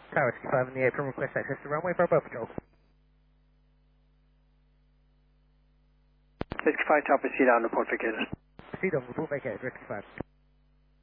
Tower 65 in the apron, request access to runway for both patrol. 65 Top, proceed on, report vacated. Proceed on, report vacated, 65.